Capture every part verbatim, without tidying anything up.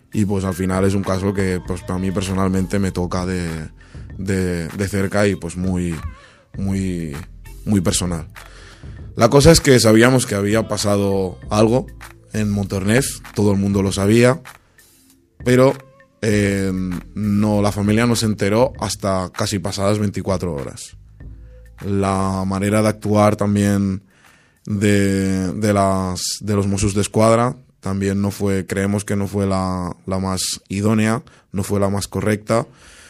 y pues al final es un caso que pues para mí personalmente me toca de, de, de cerca y pues muy, muy, muy personal. La cosa es que sabíamos que había pasado algo en Montornès, todo el mundo lo sabía, pero eh, no, la familia no se enteró hasta casi pasadas veinticuatro horas. La manera de actuar también de, de, las, de los Mossos d'Esquadra también no fue, creemos que no fue la, la más idónea, no fue la más correcta.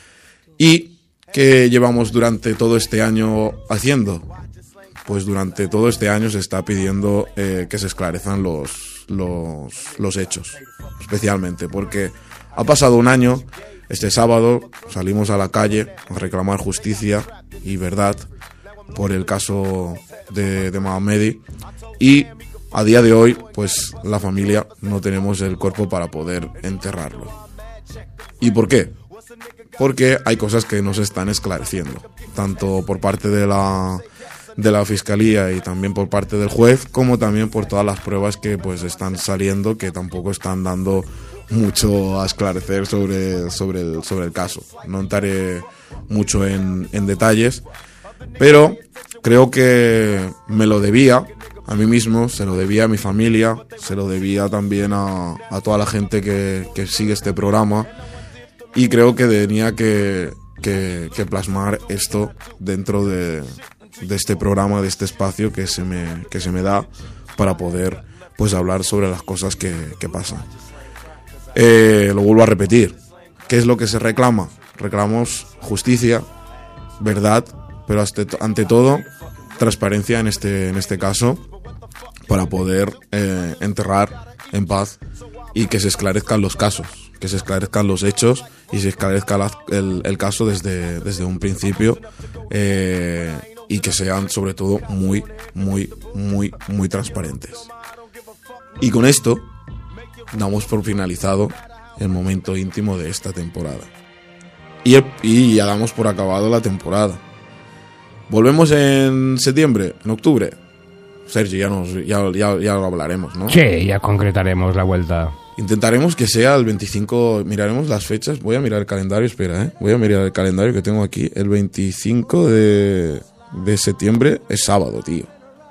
¿Y qué llevamos durante todo este año haciendo? Pues durante todo este año se está pidiendo eh, que se esclarezcan los, los, los hechos, especialmente porque ha pasado un año. Este sábado salimos a la calle a reclamar justicia y verdad por el caso de, de Mohamedi, y a día de hoy pues la familia no tenemos el cuerpo para poder enterrarlo. ¿Y por qué? Porque hay cosas que no se están esclareciendo, tanto por parte de la, de la fiscalía y también por parte del juez, como también por todas las pruebas que pues están saliendo, que tampoco están dando mucho a esclarecer sobre, sobre, el, sobre el caso. No entraré mucho en, en detalles, pero creo que me lo debía a mí mismo, se lo debía a mi familia, se lo debía también a, a toda la gente que, que sigue este programa, y creo que tenía que, que, que plasmar esto dentro de, de este programa, de este espacio que se me, que se me da para poder pues hablar sobre las cosas que, que pasan. Eh, lo vuelvo a repetir, ¿qué es lo que se reclama? Reclamamos justicia, verdad, pero ante, ante todo transparencia en este, en este caso, para poder eh, enterrar en paz y que se esclarezcan los casos, que se esclarezcan los hechos y se esclarezca la, el, el caso desde, desde un principio, eh, y que sean sobre todo muy, muy, muy, muy transparentes. Y con esto damos por finalizado el momento íntimo de esta temporada. Y, el, y ya damos por acabado la temporada. Volvemos en septiembre, en octubre. Sergi, ya, nos, ya, ya, ya lo hablaremos, ¿no? Sí, ya concretaremos la vuelta. Intentaremos que sea el veinticinco, miraremos las fechas, voy a mirar el calendario, espera, ¿eh? Voy a mirar el calendario que tengo aquí. El veinticinco de, de septiembre es sábado, tío.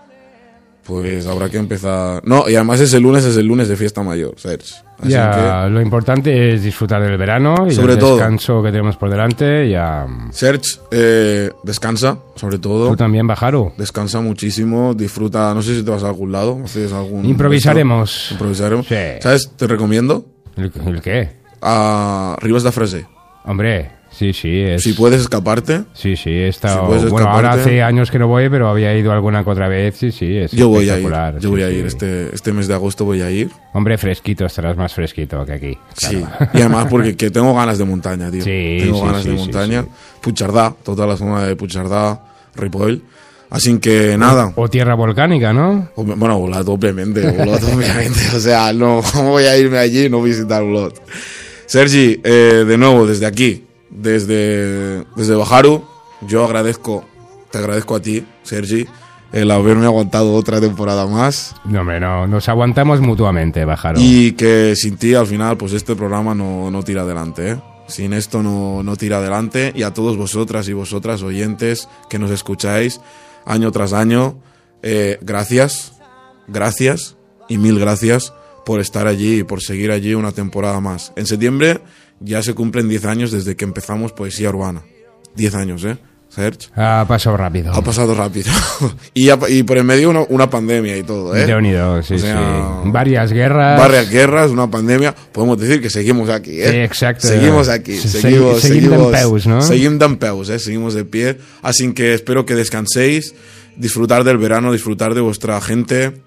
Pues habrá que empezar... No, y además ese lunes es el lunes de fiesta mayor, Sergi. Así ya, que, lo importante es disfrutar del verano y sobre del todo, descanso que tenemos por delante. Ya... Sergi, eh, descansa, sobre todo. Tú también, Bajaru. Descansa muchísimo, disfruta. No sé si te vas a algún lado, haces algún... Improvisaremos. Esto, improvisaremos. Sí. ¿Sabes? Te recomiendo. ¿El, el qué? A Ribes de Freser. Hombre, sí, sí. Es... Si puedes escaparte. Sí, sí, he estado... Si puedes bueno, escaparte. ahora hace años que no voy, pero había ido alguna que otra vez. Sí, sí, es Yo voy a ir. espectacular. Yo sí, voy a sí. ir. Este, este mes de agosto voy a ir. Hombre, fresquito, estarás más fresquito que aquí. Claro. Sí. Y además porque que tengo ganas de montaña, tío. Sí, tengo sí, ganas sí, de sí, montaña. sí. Puigcerdà, toda la zona de Puigcerdà, Ripoll. Así que nada. O tierra volcánica, ¿no? O- Bueno, Olot, obviamente. Olot, obviamente. O sea, no, ¿cómo voy a irme allí y no visitar Olot? Sergi, eh, de nuevo, desde aquí, desde, desde Bajaru, yo agradezco, te agradezco a ti, Sergi, el haberme aguantado otra temporada más, No, hombre, no. Nos aguantamos mutuamente, Bajaru. y que sin ti al final pues este programa no, no tira adelante, ¿eh? Sin esto no, no tira adelante. Y a todos vosotras y vosotras oyentes que nos escucháis año tras año, eh, gracias, gracias y mil gracias por estar allí y por seguir allí una temporada más. En septiembre ya se cumplen diez años desde que empezamos Poesía Urbana. diez años, ¿eh, Serge? Ha pasado rápido. Ha pasado rápido. y, ya- y por en medio una, una pandemia y todo, ¿eh? De unido, sí, O sea, sí. Varias guerras. Varias guerras, una pandemia. Podemos decir que seguimos aquí, ¿eh? Sí, exacto. Seguimos aquí. Se- seguimos, seguim seguimos, dempeus, ¿no? Seguim dempeus, ¿eh? Seguimos de pie. Así que espero que descanséis, disfrutar del verano, disfrutar de vuestra gente,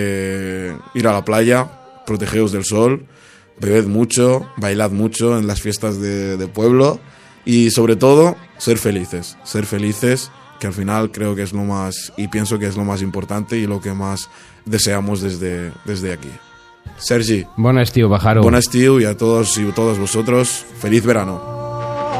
de ir a la playa, protegeos del sol, bebed mucho, bailad mucho en las fiestas de, de pueblo y sobre todo ser felices, ser felices, que al final creo que es lo más, y pienso que es lo más importante y lo que más deseamos desde, desde aquí. Sergi, Bon estiu, Bajaru. bon estiu y a todos y todas vosotros, feliz verano.